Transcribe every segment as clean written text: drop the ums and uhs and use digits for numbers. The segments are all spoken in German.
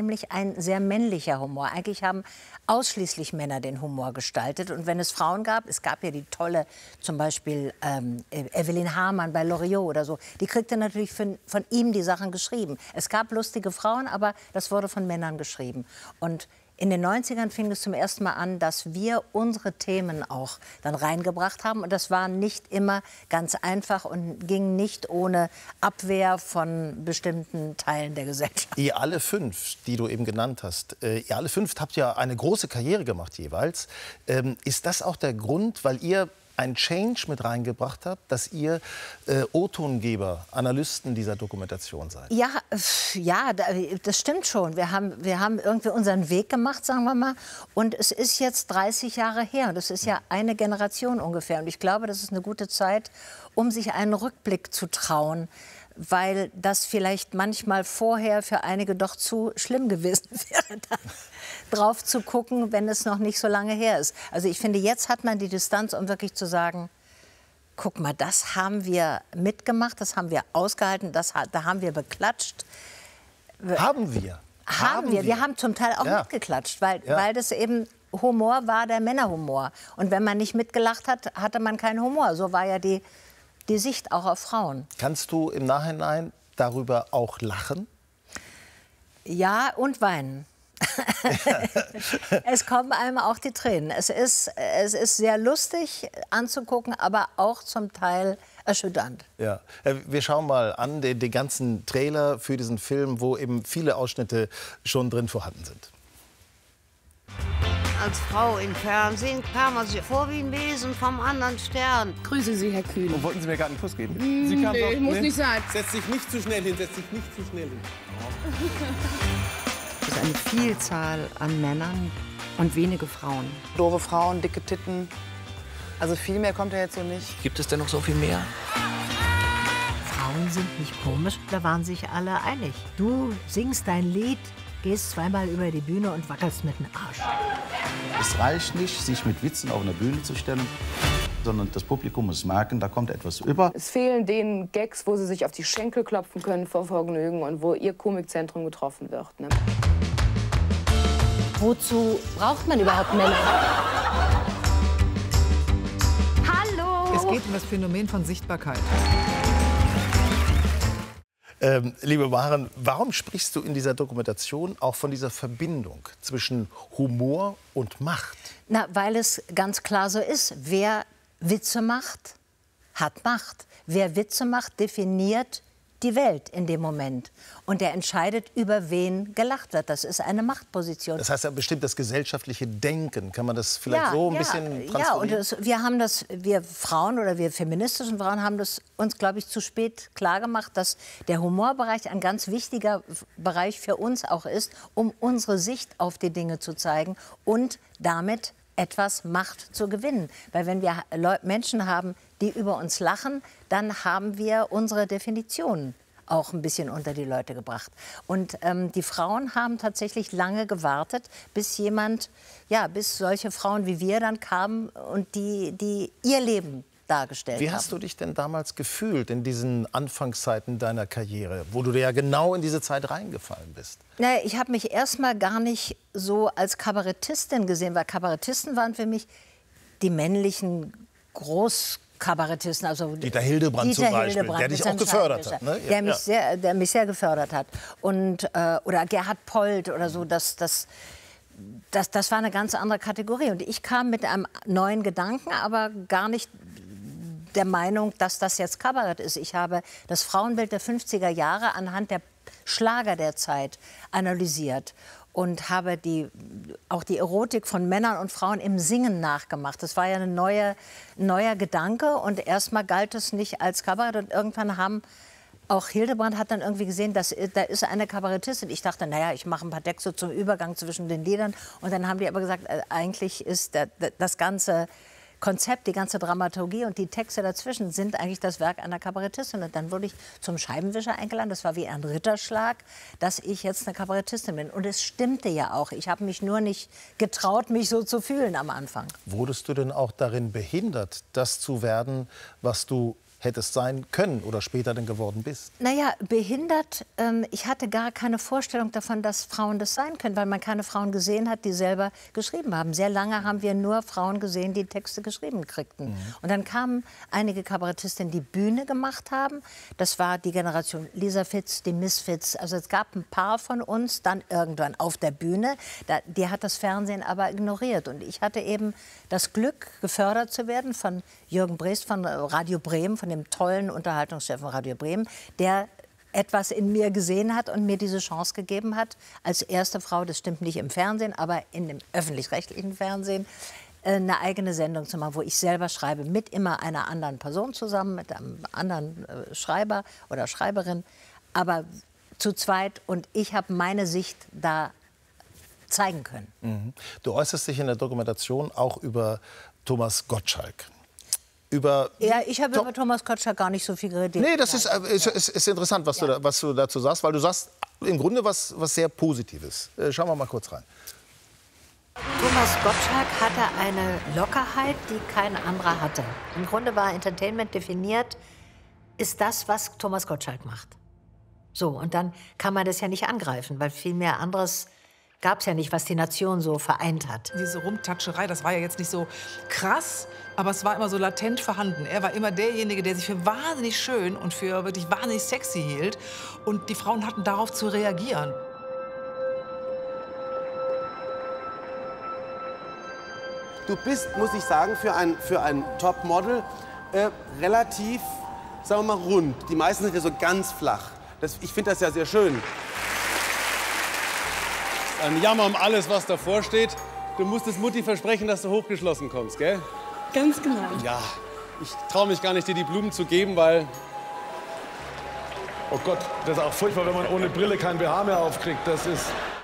ursprünglich ein sehr männlicher Humor. Eigentlich haben ausschließlich Männer den Humor gestaltet. Und wenn es Frauen gab, es gab ja die tolle, zum Beispiel Evelyn Hamann bei Loriot oder so, die kriegte natürlich von ihm die Sachen geschrieben. Es gab lustige Frauen, aber das wurde von Männern geschrieben. Und in den 90ern fing es zum ersten Mal an, dass wir unsere Themen auch dann reingebracht haben. Und das war nicht immer ganz einfach und ging nicht ohne Abwehr von bestimmten Teilen der Gesellschaft. Ihr alle fünf, die du eben genannt hast, ihr alle fünf habt ja eine große Karriere gemacht jeweils. Ist das auch der Grund, weil ihr einen Change mit reingebracht habt, dass ihr O-Tongeber, Analysten dieser Dokumentation seid? Ja, ja, das stimmt schon. Wir haben irgendwie unseren Weg gemacht, sagen wir mal. Und es ist jetzt 30 Jahre her. Und es ist ja eine Generation ungefähr. Und ich glaube, das ist eine gute Zeit, um sich einen Rückblick zu trauen. Weil das vielleicht manchmal vorher für einige doch zu schlimm gewesen wäre, da drauf zu gucken, wenn es noch nicht so lange her ist. Also ich finde, jetzt hat man die Distanz, um wirklich zu sagen, guck mal, das haben wir mitgemacht, das haben wir ausgehalten, da haben wir beklatscht. Haben wir? Haben wir. Wir haben zum Teil auch mitgeklatscht, weil das eben Humor war, der Männerhumor. Und wenn man nicht mitgelacht hat, hatte man keinen Humor. So war ja die Sicht auch auf Frauen. Kannst du im Nachhinein darüber auch lachen? Ja, und weinen. Es kommen einem auch die Tränen. Es ist sehr lustig anzugucken, aber auch zum Teil erschütternd. Ja. Wir schauen mal an den ganzen Trailer für diesen Film, wo eben viele Ausschnitte schon drin vorhanden sind. Als Frau im Fernsehen kam man sich vor wie ein Wesen vom anderen Stern. Grüße Sie, Herr Kühn. Und wollten Sie mir gerade einen Kuss geben? Sie kam doch, muss nicht sein. Setz dich nicht zu schnell hin, setz dich nicht zu schnell hin. Es ist eine Vielzahl an Männern und wenige Frauen. Doofe Frauen, dicke Titten. Also viel mehr kommt ja jetzt so nicht. Gibt es denn noch so viel mehr? Frauen sind nicht komisch, da waren sich alle einig. Du singst dein Lied, gehst zweimal über die Bühne und wackelst mit dem Arsch. Es reicht nicht, sich mit Witzen auf eine Bühne zu stellen, sondern das Publikum muss merken, da kommt etwas über. Es fehlen denen Gags, wo sie sich auf die Schenkel klopfen können vor Vergnügen und wo ihr Komikzentrum getroffen wird. Ne? Wozu braucht man überhaupt Männer? Hallo! Es geht um das Phänomen von Sichtbarkeit. Liebe Maren, warum sprichst du in dieser Dokumentation auch von dieser Verbindung zwischen Humor und Macht? Na, weil es ganz klar so ist, wer Witze macht, hat Macht. Wer Witze macht, definiert die Welt in dem Moment. Und der entscheidet, über wen gelacht wird. Das ist eine Machtposition. Das heißt ja bestimmt das gesellschaftliche Denken. Kann man das vielleicht so ein bisschen transformieren? Ja, und wir Frauen oder wir feministischen Frauen haben das uns, glaube ich, zu spät klargemacht, dass der Humorbereich ein ganz wichtiger Bereich für uns auch ist, um unsere Sicht auf die Dinge zu zeigen und damit etwas Macht zu gewinnen. Weil wenn wir Menschen haben, die über uns lachen, dann haben wir unsere Definitionen auch ein bisschen unter die Leute gebracht. Und die Frauen haben tatsächlich lange gewartet, bis bis solche Frauen wie wir dann kamen und die ihr Leben dargestellt haben. Wie hast du dich denn damals gefühlt in diesen Anfangszeiten deiner Karriere, wo du ja genau in diese Zeit reingefallen bist? Naja, ich habe mich erstmal gar nicht so als Kabarettistin gesehen, weil Kabarettisten waren für mich die männlichen Großkabarettisten. Also Dieter Hildebrand zum Beispiel, der dich auch gefördert hat. Ne? Der mich sehr gefördert hat. Und, oder Gerhard Polt oder so, das war eine ganz andere Kategorie. Und ich kam mit einem neuen Gedanken, aber gar nicht der Meinung, dass das jetzt Kabarett ist. Ich habe das Frauenbild der 50er Jahre anhand der Schlager der Zeit analysiert und habe auch die Erotik von Männern und Frauen im Singen nachgemacht. Das war ja ein neuer Gedanke und erstmal galt es nicht als Kabarett und irgendwann auch Hildebrand hat dann irgendwie gesehen, da ist eine Kabarettistin. Ich dachte, naja, ich mache ein paar Texte zum Übergang zwischen den Liedern. Und dann haben die aber gesagt, eigentlich ist das ganze Konzept, die ganze Dramaturgie und die Texte dazwischen sind eigentlich das Werk einer Kabarettistin. Und dann wurde ich zum Scheibenwischer eingeladen. Das war wie ein Ritterschlag, dass ich jetzt eine Kabarettistin bin. Und es stimmte ja auch. Ich habe mich nur nicht getraut, mich so zu fühlen am Anfang. Wurdest du denn auch darin behindert, das zu werden, was du hättest sein können oder später dann geworden bist? Naja, behindert, ich hatte gar keine Vorstellung davon, dass Frauen das sein können, weil man keine Frauen gesehen hat, die selber geschrieben haben. Sehr lange haben wir nur Frauen gesehen, die Texte geschrieben kriegten. Und dann kamen einige Kabarettistinnen, die Bühne gemacht haben. Das war die Generation Lisa Fitz, die Misfits. Also es gab ein paar von uns dann irgendwann auf der Bühne. Die hat das Fernsehen aber ignoriert. Und ich hatte eben das Glück, gefördert zu werden von Jürgen Breest von Radio Bremen, von dem tollen Unterhaltungschef von Radio Bremen, der etwas in mir gesehen hat und mir diese Chance gegeben hat, als erste Frau, das stimmt nicht im Fernsehen, aber in dem öffentlich-rechtlichen Fernsehen, eine eigene Sendung zu machen, wo ich selber schreibe, mit immer einer anderen Person zusammen, mit einem anderen Schreiber oder Schreiberin, aber zu zweit, und ich habe meine Sicht da zeigen können. Mhm. Du äußerst dich in der Dokumentation auch über Thomas Gottschalk. Ja, ich habe über Thomas Gottschalk gar nicht so viel geredet. Nee, das ist interessant, was du dazu sagst, weil du sagst im Grunde was sehr Positives. Schauen wir mal kurz rein. Thomas Gottschalk hatte eine Lockerheit, die kein anderer hatte. Im Grunde war Entertainment definiert, ist das, was Thomas Gottschalk macht. So, und dann kann man das ja nicht angreifen, weil viel mehr anderes gab es ja nicht, was die Nation so vereint hat. Diese Rumtatscherei, das war ja jetzt nicht so krass, aber es war immer so latent vorhanden. Er war immer derjenige, der sich für wahnsinnig schön und für wirklich wahnsinnig sexy hielt. Und die Frauen hatten darauf zu reagieren. Du bist, muss ich sagen, für ein Topmodel relativ, sagen wir mal, rund. Die meisten sind ja so ganz flach. Ich finde das ja sehr schön. Ein Jammer um alles, was davor steht. Du musstest Mutti versprechen, dass du hochgeschlossen kommst, gell? Ganz genau. Ja, ich traue mich gar nicht, dir die Blumen zu geben, weil... Oh Gott, das ist auch furchtbar, wenn man ohne Brille kein BH mehr aufkriegt. Das ist...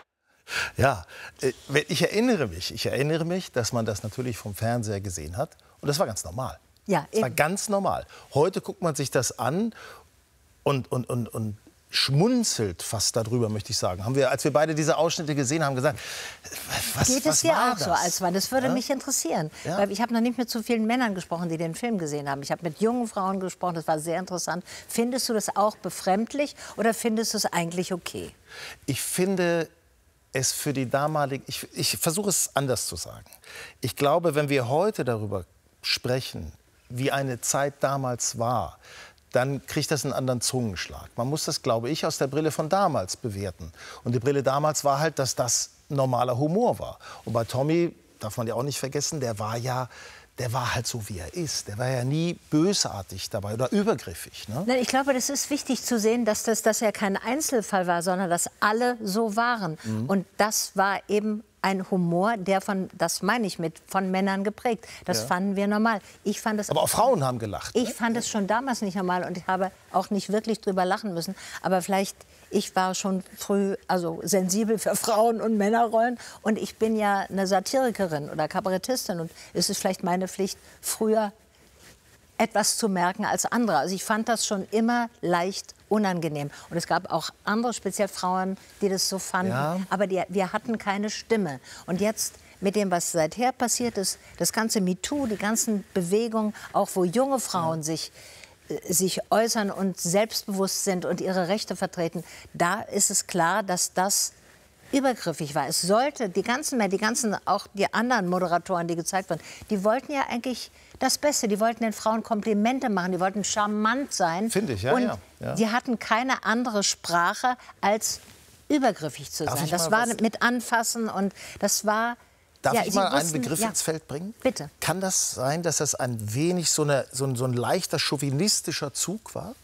Ja, ich erinnere mich, dass man das natürlich vom Fernseher gesehen hat. Und das war ganz normal. Ja, das war ganz normal. Heute guckt man sich das an und schmunzelt fast darüber, möchte ich sagen. Als wir beide diese Ausschnitte gesehen haben, gesagt, geht es dir auch so als Mann? Das würde mich interessieren. Ja. Weil ich habe noch nicht mit so vielen Männern gesprochen, die den Film gesehen haben. Ich habe mit jungen Frauen gesprochen, das war sehr interessant. Findest du das auch befremdlich oder findest du es eigentlich okay? Ich finde es für die damalige... Ich versuche es anders zu sagen. Ich glaube, wenn wir heute darüber sprechen, wie eine Zeit damals war, dann kriegt das einen anderen Zungenschlag. Man muss das, glaube ich, aus der Brille von damals bewerten. Und die Brille damals war halt, dass das normaler Humor war. Und bei Tommy, darf man ja auch nicht vergessen, der war halt so, wie er ist. Der war ja nie bösartig dabei oder übergriffig. Ne? Nein, ich glaube, das ist wichtig zu sehen, dass ja kein Einzelfall war, sondern dass alle so waren. Und das war eben ein Humor, das meine ich von Männern geprägt. Das fanden wir normal. Ich fand das aber auch Frauen haben gelacht. Ich fand es schon damals nicht normal und ich habe auch nicht wirklich drüber lachen müssen. Aber ich war schon früh sensibel für Frauen- und Männerrollen. Und ich bin ja eine Satirikerin oder Kabarettistin. Und es ist vielleicht meine Pflicht, früher etwas zu merken als andere. Also ich fand das schon immer leicht unangenehm. Und es gab auch andere, speziell Frauen, die das so fanden. Ja. Aber wir hatten keine Stimme. Und jetzt mit dem, was seither passiert ist, das ganze MeToo, die ganzen Bewegungen, auch wo junge Frauen sich äußern und selbstbewusst sind und ihre Rechte vertreten, da ist es klar, dass das übergriffig war. Es sollte, auch die anderen Moderatoren, die gezeigt wurden, die wollten ja eigentlich das Beste. Die wollten den Frauen Komplimente machen, die wollten charmant sein. Finde ich, ja. Und ja. die hatten keine andere Sprache, als übergriffig zu sein. Das war mit Anfassen und das war... Darf ich mal einen Begriff ins Feld bringen? Bitte. Kann das sein, dass das ein wenig so ein leichter chauvinistischer Zug war?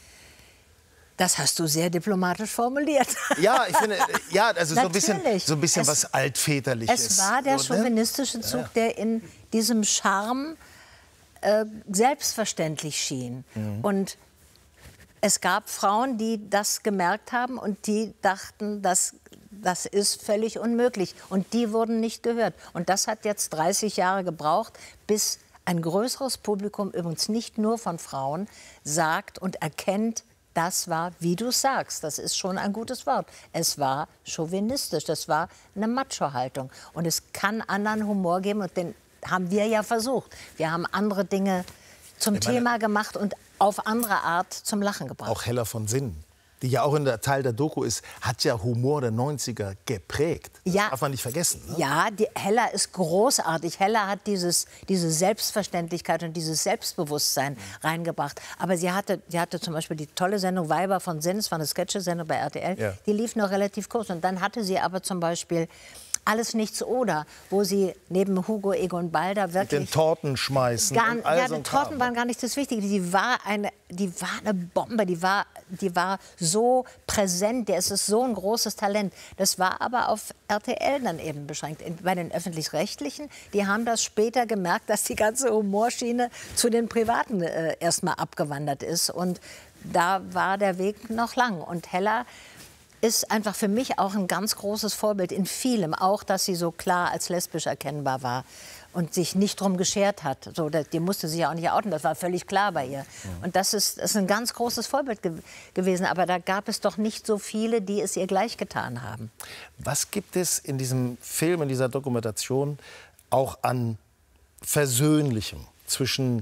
Das hast du sehr diplomatisch formuliert. Ja, ich finde, so ein bisschen was Altväterliches. Es war der chauvinistische Zug, der in diesem Charme selbstverständlich schien. Und es gab Frauen, die das gemerkt haben und die dachten, das ist völlig unmöglich. Und die wurden nicht gehört. Und das hat jetzt 30 Jahre gebraucht, bis ein größeres Publikum, übrigens nicht nur von Frauen, sagt und erkennt, das war, wie du sagst, das ist schon ein gutes Wort. Es war chauvinistisch, das war eine Macho-Haltung. Und es kann anderen Humor geben und den haben wir ja versucht. Wir haben andere Dinge zum Thema gemacht und auf andere Art zum Lachen gebracht. Auch Hella von Sinnen, die ja auch in der Teil der Doku ist, hat ja Humor der 90er geprägt. Das darf man nicht vergessen. Ne? Ja, Hella ist großartig. Hella hat diese Selbstverständlichkeit und dieses Selbstbewusstsein reingebracht. Aber sie hatte zum Beispiel die tolle Sendung Weiber von Sinn, das war eine Sketchesendung bei RTL, Ja. die lief noch relativ kurz. Und dann hatte sie aber zum Beispiel Alles nichts oder, wo sie neben Hugo Egon Balder wirklich... Mit den Torten schmeißen. Ja, die Torten waren gar nicht das Wichtige. Die war eine Bombe. Die war so präsent. Der ist so ein großes Talent. Das war aber auf RTL dann eben beschränkt. Bei den Öffentlich-Rechtlichen, die haben das später gemerkt, dass die ganze Humorschiene zu den Privaten erstmal abgewandert ist. Und da war der Weg noch lang. Und Hella ist einfach für mich auch ein ganz großes Vorbild in vielem. Auch, dass sie so klar als lesbisch erkennbar war und sich nicht drum geschert hat. So, die musste sich ja auch nicht outen, das war völlig klar bei ihr. Und das ist ein ganz großes Vorbild gewesen. Aber da gab es doch nicht so viele, die es ihr gleich getan haben. Was gibt es in diesem Film, in dieser Dokumentation auch an Versöhnlichem zwischen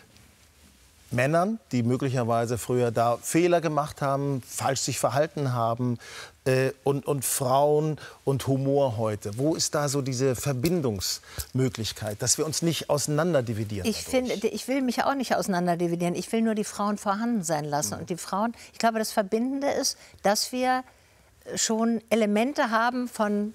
Männern, die möglicherweise früher da Fehler gemacht haben, falsch sich verhalten haben, und Frauen und Humor heute? Wo ist da so diese Verbindungsmöglichkeit, dass wir uns nicht auseinanderdividieren? Ich will mich auch nicht auseinanderdividieren. Ich will nur die Frauen vorhanden sein lassen. Und die Frauen, ich glaube, das Verbindende ist, dass wir schon Elemente haben von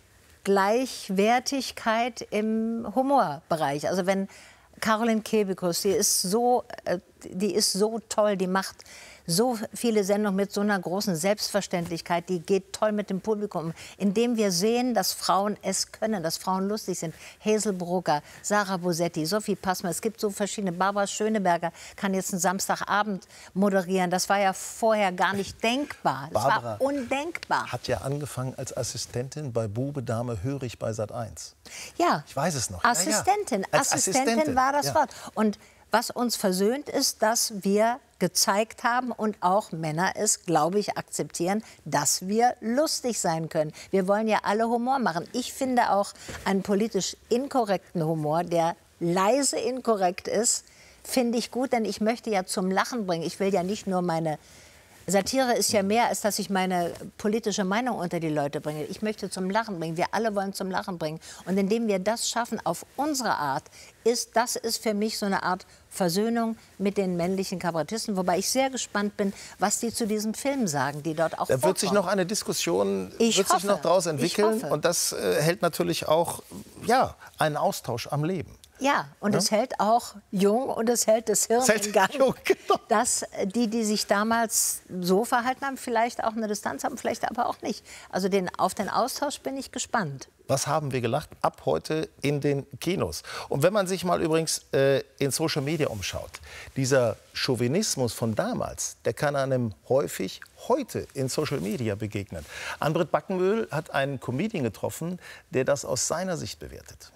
Gleichwertigkeit im Humorbereich. Also wenn Caroline Kebekus, die ist so toll, die macht so viele Sendungen mit so einer großen Selbstverständlichkeit, die geht toll mit dem Publikum, indem wir sehen, dass Frauen es können, dass Frauen lustig sind. Hazel Brugger, Sarah Bosetti, Sophie Passmann, es gibt so verschiedene. Barbara Schöneberger kann jetzt einen Samstagabend moderieren. Das war ja vorher gar nicht denkbar. Das war undenkbar. Hat ja angefangen als Assistentin bei Bube, Dame, Hörig bei Sat.1. Ja. Ich weiß es noch. Assistentin. Assistentin war das Wort. Und was uns versöhnt ist, dass wir gezeigt haben und auch Männer es, glaube ich, akzeptieren, dass wir lustig sein können. Wir wollen ja alle Humor machen. Ich finde auch einen politisch inkorrekten Humor, der leise inkorrekt ist, finde ich gut, denn ich möchte ja zum Lachen bringen. Ich will ja nicht nur meine... Satire ist ja mehr, als dass ich meine politische Meinung unter die Leute bringe. Ich möchte zum Lachen bringen. Wir alle wollen zum Lachen bringen. Und indem wir das schaffen, auf unsere Art, ist für mich so eine Art Versöhnung mit den männlichen Kabarettisten. Wobei ich sehr gespannt bin, was die zu diesem Film sagen, die dort auch Da wird sich noch eine Diskussion daraus entwickeln. Und das hält natürlich auch einen Austausch am Leben. Ja, und es hält auch jung und es hält das Hirn in Gang, dass die sich damals so verhalten haben, vielleicht auch eine Distanz haben, vielleicht aber auch nicht. Also auf den Austausch bin ich gespannt. Was haben wir gelacht? Ab heute in den Kinos. Und wenn man sich mal übrigens in Social Media umschaut, dieser Chauvinismus von damals, der kann einem häufig heute in Social Media begegnen. Ann-Britt Backenbühl hat einen Comedian getroffen, der das aus seiner Sicht bewertet.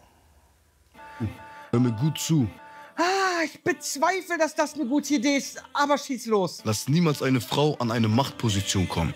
Hör mir gut zu. Ich bezweifle, dass das eine gute Idee ist, aber schieß los. Lass niemals eine Frau an eine Machtposition kommen.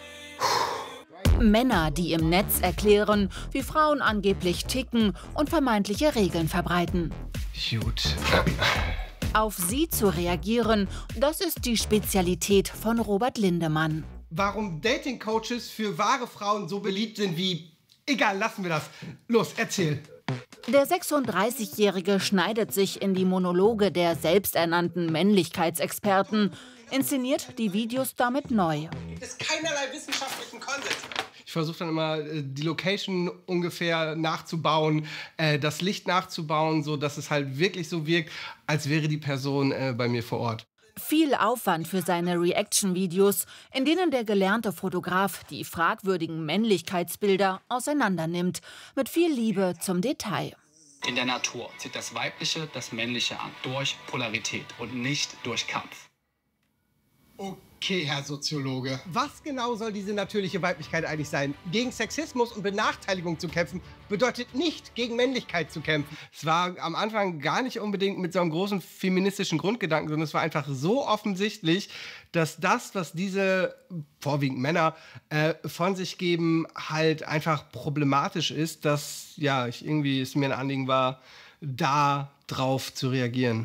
Männer, die im Netz erklären, wie Frauen angeblich ticken und vermeintliche Regeln verbreiten. Gut. Auf sie zu reagieren, das ist die Spezialität von Robert Lindemann. Warum Dating-Coaches für wahre Frauen so beliebt sind wie... Egal, lassen wir das. Los, erzähl. Der 36-Jährige schneidet sich in die Monologe der selbsternannten Männlichkeitsexperten, inszeniert die Videos damit neu. Gibt es keinerlei wissenschaftlichen Konsens. Ich versuche dann immer, die Location ungefähr nachzubauen, das Licht nachzubauen, so dass es halt wirklich so wirkt, als wäre die Person bei mir vor Ort. Viel Aufwand für seine Reaction-Videos, in denen der gelernte Fotograf die fragwürdigen Männlichkeitsbilder auseinandernimmt, mit viel Liebe zum Detail. In der Natur zieht das Weibliche das Männliche an, durch Polarität und nicht durch Kampf. Okay, Herr Soziologe. Was genau soll diese natürliche Weiblichkeit eigentlich sein? Gegen Sexismus und Benachteiligung zu kämpfen, bedeutet nicht, gegen Männlichkeit zu kämpfen. Es war am Anfang gar nicht unbedingt mit so einem großen feministischen Grundgedanken, sondern es war einfach so offensichtlich, dass das, was diese vorwiegend Männer von sich geben, halt einfach problematisch ist, dass es mir ein Anliegen war, da drauf zu reagieren.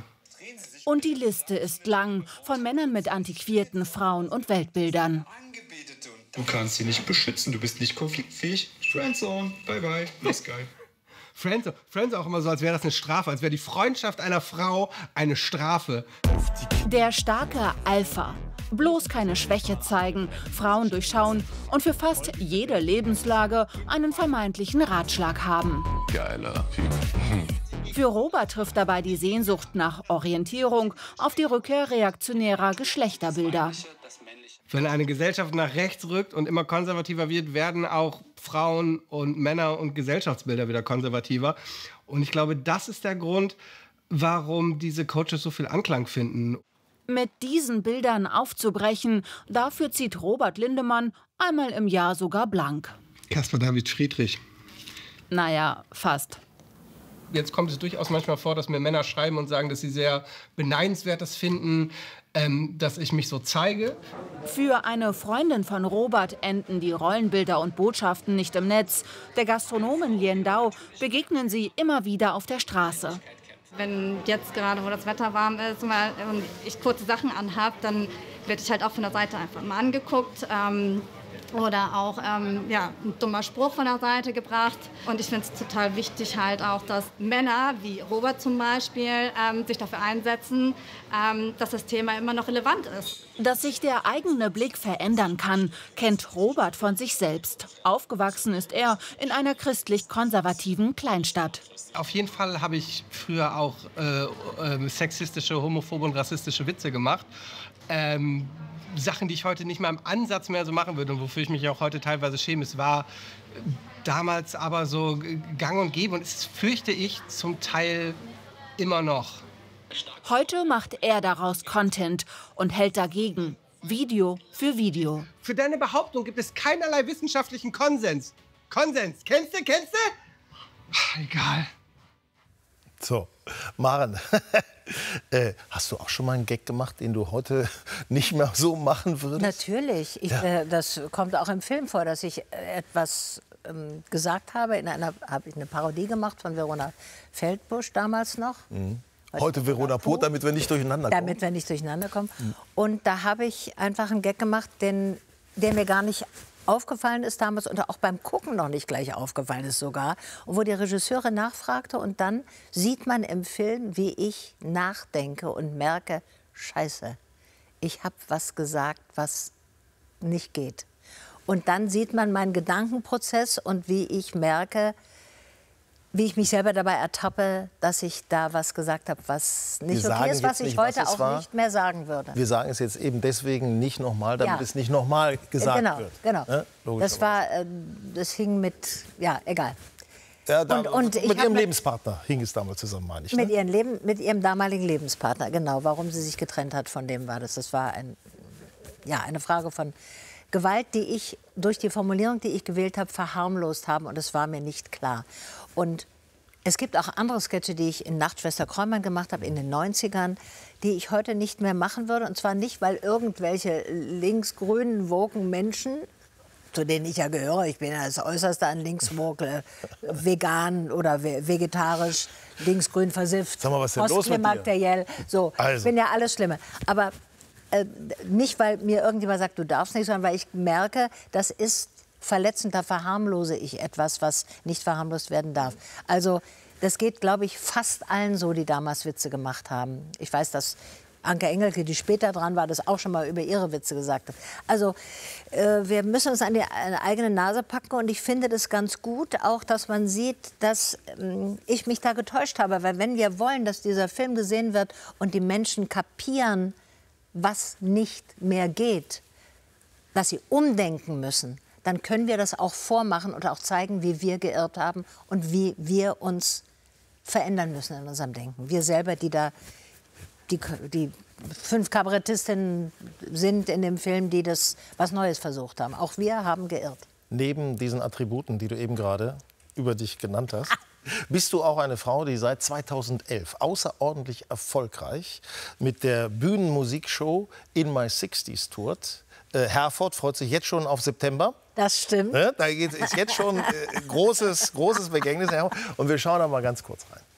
Und die Liste ist lang von Männern mit antiquierten Frauen- und Weltbildern. Du kannst sie nicht beschützen, du bist nicht konfliktfähig. Friendzone, bye bye, nice guy. Friendzone auch immer so, als wäre das eine Strafe, als wäre die Freundschaft einer Frau eine Strafe. Der starke Alpha. Bloß keine Schwäche zeigen, Frauen durchschauen und für fast jede Lebenslage einen vermeintlichen Ratschlag haben. Geiler Typ. Für Robert trifft dabei die Sehnsucht nach Orientierung auf die Rückkehr reaktionärer Geschlechterbilder. Wenn eine Gesellschaft nach rechts rückt und immer konservativer wird, werden auch Frauen und Männer und Gesellschaftsbilder wieder konservativer. Und ich glaube, das ist der Grund, warum diese Coaches so viel Anklang finden. Mit diesen Bildern aufzubrechen, dafür zieht Robert Lindemann einmal im Jahr sogar blank. Caspar David Friedrich. Naja, fast. Jetzt kommt es durchaus manchmal vor, dass mir Männer schreiben und sagen, dass sie sehr beneidenswert das finden, dass ich mich so zeige. Für eine Freundin von Robert enden die Rollenbilder und Botschaften nicht im Netz. Der Gastronomin Lien Dao begegnen sie immer wieder auf der Straße. Wenn jetzt gerade, wo das Wetter warm ist und ich kurze Sachen anhabe, dann werde ich halt auch von der Seite einfach mal angeguckt. Oder auch ja, ein dummer Spruch von der Seite gebracht. Und ich finde es total wichtig halt auch, dass Männer, wie Robert zum Beispiel, sich dafür einsetzen, dass das Thema immer noch relevant ist. Dass sich der eigene Blick verändern kann, kennt Robert von sich selbst. Aufgewachsen ist er in einer christlich-konservativen Kleinstadt. Auf jeden Fall habe ich früher auch sexistische, homophobe und rassistische Witze gemacht. Sachen, die ich heute nicht mal im Ansatz mehr so machen würde und wofür ich mich auch heute teilweise schäme. Es war damals aber so gang und gäbe und es fürchte ich zum Teil immer noch. Heute macht er daraus Content und hält dagegen, Video für Video. Für deine Behauptung gibt es keinerlei wissenschaftlichen Konsens. Konsens, kennst du? Egal. So, Maren, hast du auch schon mal einen Gag gemacht, den du heute nicht mehr so machen würdest? Natürlich. Das kommt auch im Film vor, dass ich etwas gesagt habe. Habe ich eine Parodie gemacht von Verona Feldbusch damals noch. Mhm. Heute Verona Poth, damit wir nicht durcheinander kommen. Damit wir nicht durcheinander kommen. Mhm. Und da habe ich einfach einen Gag gemacht, der mir gar nicht aufgefallen ist damals und auch beim Gucken noch nicht gleich aufgefallen ist sogar. Und wo die Regisseurin nachfragte und dann sieht man im Film, wie ich nachdenke und merke, Scheiße, ich habe was gesagt, was nicht geht. Und dann sieht man meinen Gedankenprozess und wie ich merke, wie ich mich selber dabei ertappe, dass ich da was gesagt habe, was nicht okay ist, was ich heute auch nicht mehr sagen würde. Wir sagen es jetzt eben deswegen nicht nochmal, damit es nicht nochmal gesagt wird. Genau. Das hing mit, ja, egal. Ja, mit ihrem Lebenspartner hing es damals zusammen, meine ich. Ne? Mit ihrem damaligen Lebenspartner, genau. Warum sie sich getrennt hat, von dem war das. Das war eine Frage von Gewalt, die ich durch die Formulierung, die ich gewählt habe, verharmlost habe. Und es war mir nicht klar. Und es gibt auch andere Sketche, die ich in Nachtschwester Kräumann gemacht habe, in den 90ern, die ich heute nicht mehr machen würde. Und zwar nicht, weil irgendwelche linksgrünen, woken Menschen, zu denen ich ja gehöre, ich bin ja das Äußerste an linkswoke, vegan oder vegetarisch, linksgrün versifft, sag mal, was ist denn los mit dir? So, also. Ich bin ja alles Schlimme. Aber nicht, weil mir irgendjemand sagt, du darfst nicht, sondern weil ich merke, das ist verletzend, da verharmlose ich etwas, was nicht verharmlost werden darf. Also das geht, glaube ich, fast allen so, die damals Witze gemacht haben. Ich weiß, dass Anke Engelke, die später dran war, das auch schon mal über ihre Witze gesagt hat. Also wir müssen uns an die eigene Nase packen und ich finde das ganz gut, auch dass man sieht, dass ich mich da getäuscht habe. Weil wenn wir wollen, dass dieser Film gesehen wird und die Menschen kapieren, was nicht mehr geht, dass sie umdenken müssen, dann können wir das auch vormachen und auch zeigen, wie wir geirrt haben und wie wir uns verändern müssen in unserem Denken. Wir selber, die 5 Kabarettistinnen sind in dem Film, die das was Neues versucht haben. Auch wir haben geirrt. Neben diesen Attributen, die du eben gerade über dich genannt hast, bist du auch eine Frau, die seit 2011 außerordentlich erfolgreich mit der Bühnenmusikshow In My 60s tourt. Herford freut sich jetzt schon auf September. Das stimmt. Da ist jetzt schon großes Begängnis. Und wir schauen da mal ganz kurz rein.